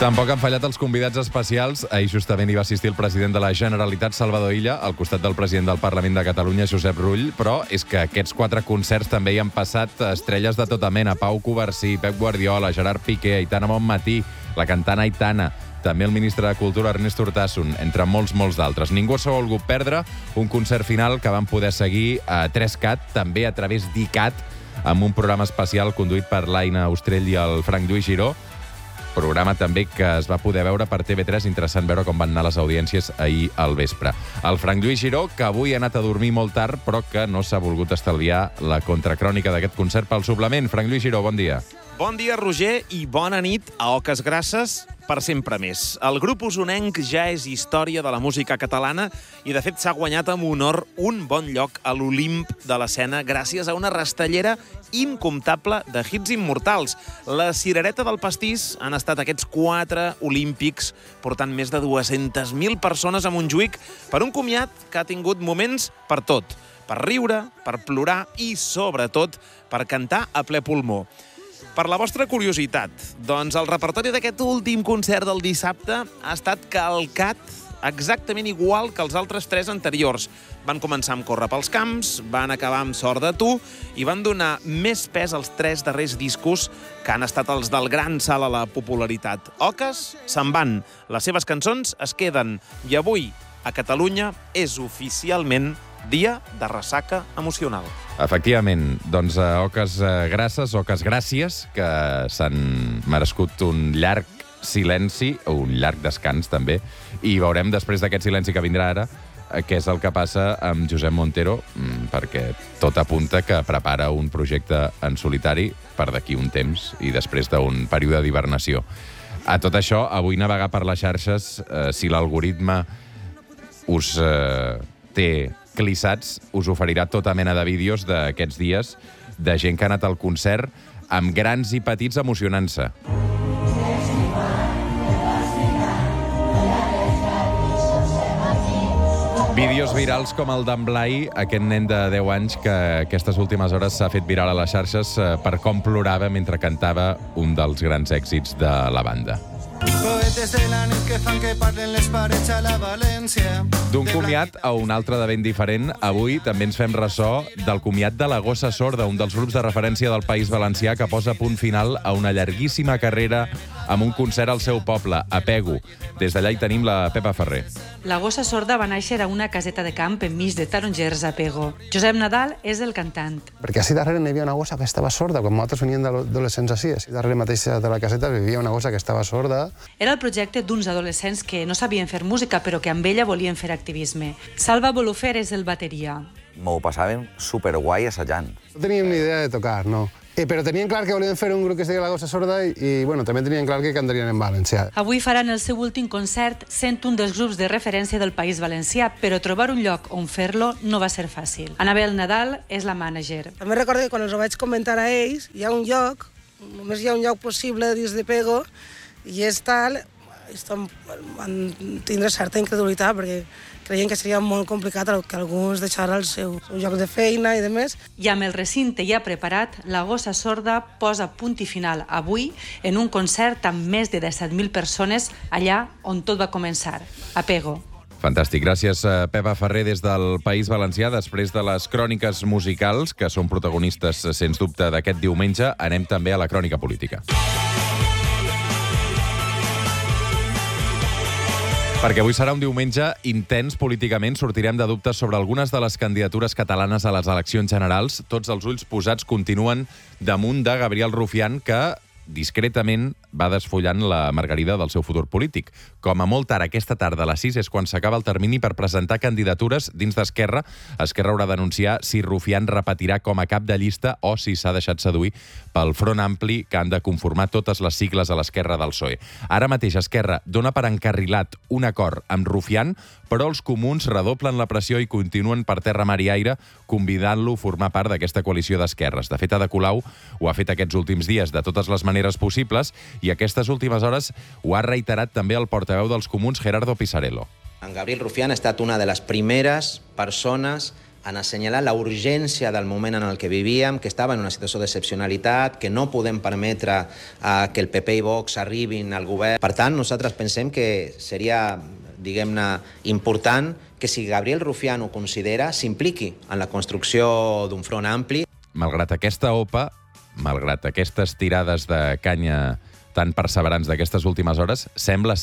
Tampoc han fallat els convidats especials. Ahir justament hi va assistir el president de la Generalitat, Salvador Illa, al costat del president del Parlament de Catalunya, Josep Rull, però és que aquests 4 concerts també hi han passat estrelles de tota mena. Pau Covarsí, Pep Guardiola, Gerard Piqué, Aitana Bonmatí, la cantant Aitana, també el ministre de Cultura, Ernest Urtasun, entre molts d'altres. Ningú s'ha volgut perdre un concert final que van poder seguir a 3CAT, també a través d'ICAT, amb un programa especial conduït per l'Aina Ostrell i el Frank Lluís Giró, programa també que es va poder veure per TV3, interessant veure com van anar les audiències ahir al vespre. El Frank Lluís Giró, que avui ha anat a dormir molt tard, però que no s'ha volgut estalviar la contracrònica d'aquest concert pel suplement. Frank Lluís Giró, bon dia. Bon dia, Roger, i bona nit a Oques Grasses per sempre més. El grup usonenc ja és història de la música catalana i, de fet, s'ha guanyat amb honor un bon lloc a l'Olimp de l'escena gràcies a una rastellera incomptable de hits immortals. La cirereta del pastís han estat aquests 4 olímpics portant més de 200.000 persones a Montjuïc per un comiat que ha tingut moments per tot. Per riure, per plorar i, sobretot, per cantar a ple pulmó. Per la vostra curiositat, doncs el repertori d'aquest últim concert del dissabte ha estat calcat exactament igual que els altres 3 anteriors. Van començar amb Córrer pels camps, van acabar amb Sort de tu i van donar més pes als 3 darrers discos que han estat els del gran salt a la popularitat. Oques se'n van, les seves cançons es queden i avui a Catalunya és oficialment dia de ressaca emocional. Efectivament, doncs Oques Grasses, Oques Gràcies, que s'han merescut un llarg silenci, o un llarg descans també, i veurem després d'aquest silenci que vindrà ara què és el que passa amb Josep Montero, perquè tot apunta que prepara un projecte en solitari per d'aquí un temps i després d'un període d'hibernació. A tot això, avui navegar per les xarxes, si l'algoritme us té clissats, us oferirà tota mena de vídeos d'aquests dies de gent que ha anat al concert amb grans i petits emocionant-se. Vídeos virals com el d'en Blai, aquest nen de 10 anys que aquestes últimes hores s'ha fet viral a les xarxes per com plorava mentre cantava un dels grans èxits de la banda. D'un comiat a un altre de ben diferent, avui també ens fem ressò del comiat de la Gossa Sorda, un dels grups de referència del País Valencià que posa punt final a una llarguíssima carrera amb un concert al seu poble, a Pego. Des d'allà hi tenim la Pepa Ferrer. La Gossa Sorda va néixer a una caseta de camp enmig de tarongers a Pego. Josep Nadal és el cantant. Perquè així darrere n'hi havia una gossa que estava sorda, quan nosaltres veníem d'adolescents així. Així darrere mateix de la caseta vivia una gossa que estava sorda. Era el projecte d'uns adolescents que no sabien fer música, però que amb ella volien fer activisme. Salva Bolufer és el bateria. M'ho passàvem superguai assajant. No teníem ni idea de tocar, no. Però tenien clar que volien fer un grup que es deia La Gossa Sorda i bueno, també tenien clar que cantarien en valencià. Avui faran el seu últim concert sent un dels grups de referència del País Valencià, però trobar un lloc on fer-lo no va ser fàcil. Anabel Nadal és la mànager. També recordo que quan els ho vaig comentar a ells, hi ha un lloc, només hi ha un lloc possible dins de Pego, i és tal, van tindre certa incredulitat, perquè creien que seria molt complicat que algú es deixara el seu lloc de feina i demés. I amb el recinte ja preparat, la Gossa Sorda posa punt i final avui en un concert amb més de 17.000 persones allà on tot va començar, a Pego. Fantàstic. Gràcies, Pepa Ferrer, des del País Valencià. Després de les cròniques musicals, que són protagonistes, sens dubte, d'aquest diumenge, anem també a la crònica política. Perquè avui serà un diumenge intens políticament. Sortirem de dubtes sobre algunes de les candidatures catalanes a les eleccions generals. Tots els ulls posats continuen damunt de Gabriel Rufián, que discretament va desfollant la margarida del seu futur polític. Com a molt tard aquesta tarda, a les 6, és quan s'acaba el termini per presentar candidatures dins d'Esquerra. Esquerra haurà d'anunciar si Rufián repetirà com a cap de llista o si s'ha deixat seduir pel Front Ampli, que han de conformar totes les sigles a l'esquerra del PSOE. Ara mateix Esquerra dona per encarrilat un acord amb Rufián, però els comuns redoblen la pressió i continuen per terra, mar i aire, convidant-lo a formar part d'aquesta coalició d'esquerres. De fet, Ada Colau ho ha fet aquests últims dies de totes les maneres possibles i aquestes últimes hores ho ha reiterat també el portaveu dels comuns, Gerardo Pisarello. En Gabriel Rufián ha estat una de les primeres persones en assenyalar la urgència del moment en el que vivíem, que estava en una situació d'excepcionalitat, que no podem permetre que el PP i Vox arribin al govern. Per tant, nosaltres pensem que seria, diguem-ne, important que si Gabriel Rufián ho considera, s'impliqui en la construcció d'un front ampli. Malgrat aquesta OPA, malgrat aquestes tirades de canya tan perseverants d'aquestes últimes hores, sembla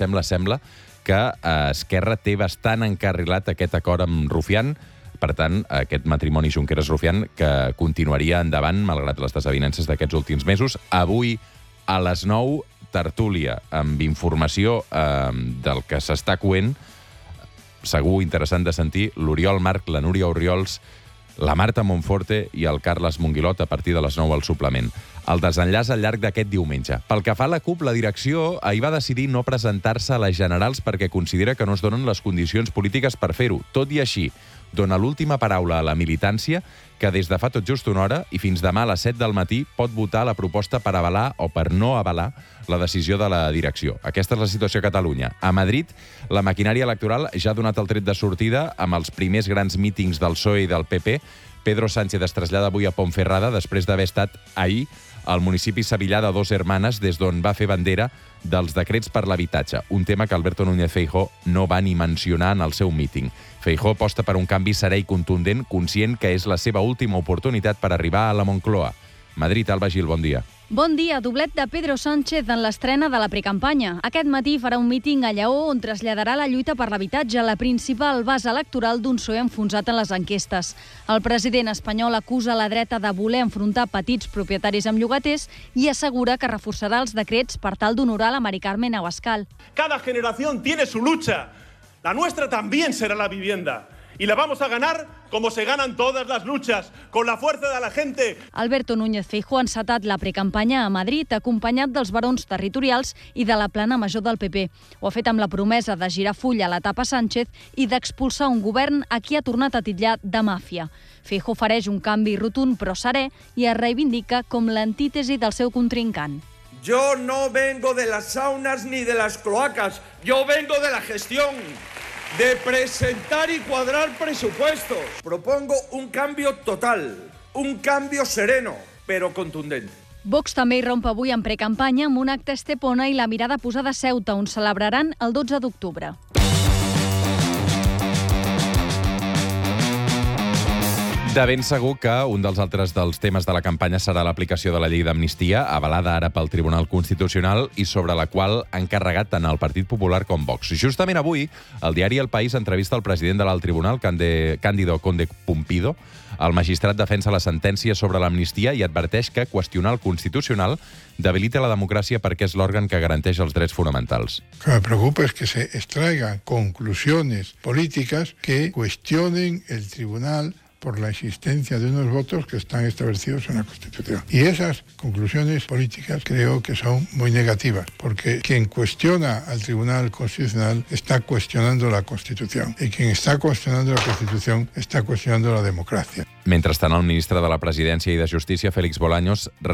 que Esquerra té bastant encarrilat aquest acord amb Rufián. Per tant, aquest matrimoni Junqueras-Rufián que continuaria endavant malgrat les desavinences d'aquests últims mesos. Avui, a les 9, tertúlia amb informació del que s'està coent. Segur interessant de sentir l'Oriol Marc, la Núria Orriols, la Marta Monforte i el Carles Monguilot a partir de les 9 al suplement. El desenllaç al llarg d'aquest diumenge. Pel que fa a la CUP, la direcció ahir va decidir no presentar-se a les generals perquè considera que no es donen les condicions polítiques per fer-ho. Tot i així, dona l'última paraula a la militància que des de fa tot just una hora i fins demà a les 7 del matí pot votar la proposta per avalar o per no avalar la decisió de la direcció. Aquesta és la situació a Catalunya. A Madrid, la maquinària electoral ja ha donat el tret de sortida amb els primers grans mítings del PSOE i del PP. Pedro Sánchez es trasllada avui a Ponferrada després d'haver estat ahir al municipi sevillà de Dos Hermanas, des d'on va fer bandera dels decrets per l'habitatge, un tema que Alberto Núñez Feijóo no va ni mencionar en el seu míting. Feijóo aposta per un canvi serè i contundent, conscient que és la seva última oportunitat per arribar a la Moncloa. Madrid, Alba Gil, bon dia. Bon dia, doblet de Pedro Sánchez en l'estrena de la precampanya. Aquest matí farà un míting a Lleó on traslladarà la lluita per l'habitatge, la principal base electoral d'un PSOE enfonsat en les enquestes. El president espanyol acusa la dreta de voler enfrontar petits propietaris amb llogaters i assegura que reforçarà els decrets per tal d'honorar la Mari Carmen Abascal. Cada generación tiene su lucha. La nuestra también será la vivienda. Y la vamos a ganar como se ganan todas las luchas, con la fuerza de la gente. Alberto Núñez Feijóo ha encetat la precampanya a Madrid, acompanyat dels barons territorials i de la plana major del PP. Ho ha fet amb la promesa de girar full a l'etapa Sánchez i d'expulsar un govern a qui ha tornat a titllar de màfia. Feijóo ofereix un canvi rotund però serè i es reivindica com l'antítesi del seu contrincant. Yo no vengo de las saunas ni de las cloacas, yo vengo de la gestión. De presentar y cuadrar presupuestos. Propongo un cambio total, un cambio sereno, pero contundente. Vox també hi romp avui en precampanya amb un acte a Estepona i la mirada posada a Ceuta, on celebraran el 12 d'octubre. De ben segur que un dels altres dels temes de la campanya serà l'aplicació de la llei d'amnistia, avalada ara pel Tribunal Constitucional i sobre la qual han carregat tant el Partit Popular com Vox. Justament avui, el diari El País entrevista el president de l'alt tribunal, Cándido Conde Pumpido. El magistrat defensa la sentència sobre l'amnistia i adverteix que qüestionar el Constitucional debilita la democràcia perquè és l'òrgan que garanteix els drets fonamentals. Lo que me preocupa es que se extraigan conclusiones políticas que cuestionen el tribunal por la existencia de unos votos que están establecidos en la Constitución. Y esas conclusiones políticas creo que son muy negativas, porque quien cuestiona al Tribunal Constitucional está cuestionando la Constitución, y quien está cuestionando la Constitución está cuestionando la democracia. Mentrestant, el ministre de la Presidència i de Justícia, Félix Bolaños,